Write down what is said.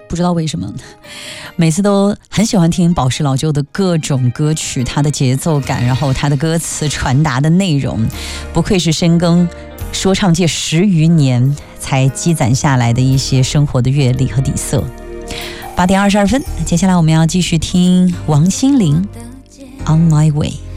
不知道为什么，每次都很喜欢听宝石老舅的各种歌曲，他的节奏感，然后他的歌词传达的内容，不愧是深耕说唱界10余年才积攒下来的一些生活的阅历和底色。8点22分，接下来我们要继续听王心凌《On My Way》。